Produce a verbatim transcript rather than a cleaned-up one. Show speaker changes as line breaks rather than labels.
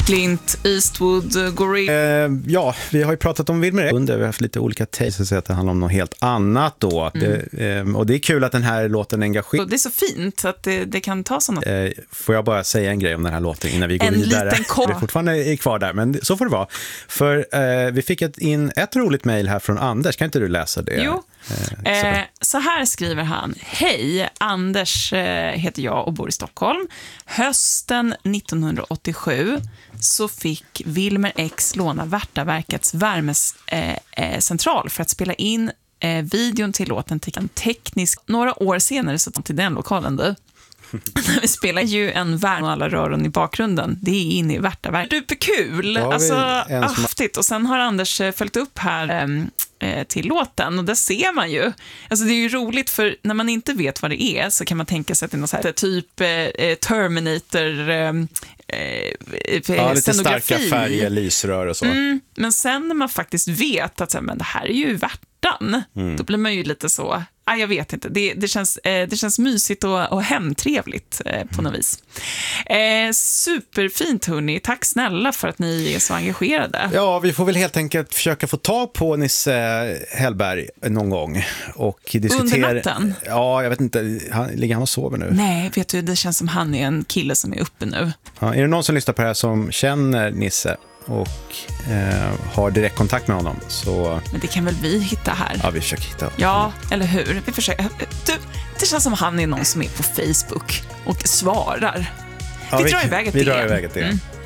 Clint Eastwood, Gorilla.
Eh, ja, vi har ju pratat om Wilmer X. Vi har haft lite olika takes, så att det handlar om något helt annat då. Mm. Det, eh, och det är kul att den här låten engagerar.
Det är så fint att det, det kan ta sådana...
Eh, får jag bara säga en grej om den här låten innan vi går
en
vidare?
Liten ko-
vi fortfarande är kvar där, men så får det vara. För eh, vi fick ett, in ett roligt mejl här från Anders. Kan inte du läsa det?
Jo. Eh, eh, så här skriver han. Hej, Anders eh, heter jag och bor i Stockholm. Hösten nittonhundraåttiosju så fick Wilmer X låna Värtaverkets värmecentral eh, för att spela in eh, videon till låten till en teknisk. Några år senare så till den lokalen du. Vi spelar ju en värme och alla rören i bakgrunden. Det är inne i Värtaverket. Superkul! Alltså, häftigt. Och sen har Anders följt upp här eh, till låten. Och där ser man ju. Alltså det är ju roligt för när man inte vet vad det är så kan man tänka sig att det är något så här, typ eh, Terminator eh, eh,
ja, lite
scenografi.
Starka färger, lysrör och så.
Mm, men sen när man faktiskt vet att så här, men det här är ju Värtan, mm. då blir man ju lite så... Ah, jag vet inte, det, det, känns, eh, det känns mysigt och, och hemtrevligt eh, på något vis. Eh, superfint hörni, tack snälla för att ni är så engagerade.
Ja, vi får väl helt enkelt försöka få tag på Nisse Hellberg någon gång. Och diskutera...
Under natten?
Ja, jag vet inte, han, ligger han och sover nu?
Nej, vet du, det känns som han är en kille som är uppe nu.
Ja, är det någon som lyssnar på det här som känner Nisse och eh, har direkt kontakt med honom så...
Men det kan väl vi hitta här?
Ja, vi försöker hitta honom.
Ja, eller hur? Vi försöker... Du, det känns som han är någon som är på Facebook och svarar.
Ja,
vi,
vi
drar iväg ett
vi
det.
drar iväg ett det. Mm.